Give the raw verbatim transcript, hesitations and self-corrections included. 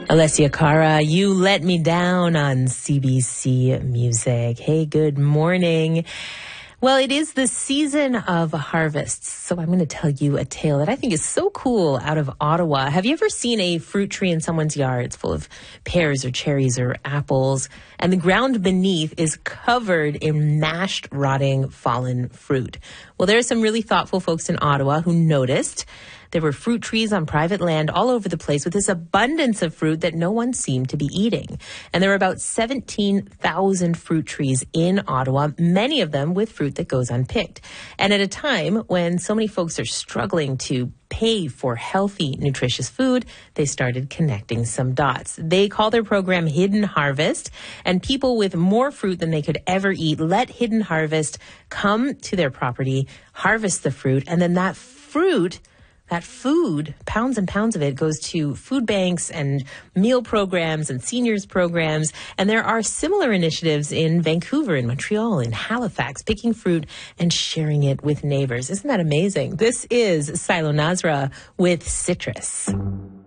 Alessia Cara, You Let Me Down on C B C Music. Hey, good morning. Well, it is the season of harvests, so I'm going to tell you a tale that I think is so cool out of Ottawa. Have you ever seen a fruit tree in someone's yard? It's full of pears or cherries or apples, and the ground beneath is covered in mashed, rotting, fallen fruit. Well, there are some really thoughtful folks in Ottawa who noticed there were fruit trees on private land all over the place with this abundance of fruit that no one seemed to be eating. And there were about seventeen thousand fruit trees in Ottawa, many of them with fruit that goes unpicked. And at a time when so many folks are struggling to pay for healthy, nutritious food, they started connecting some dots. They call their program Hidden Harvest, and people with more fruit than they could ever eat let Hidden Harvest come to their property, harvest the fruit, and then that fruit That food, pounds and pounds of it, goes to food banks and meal programs and seniors programs. And there are similar initiatives in Vancouver, in Montreal, in Halifax, picking fruit and sharing it with neighbors. Isn't that amazing? This is Silo Nazra with Citrus.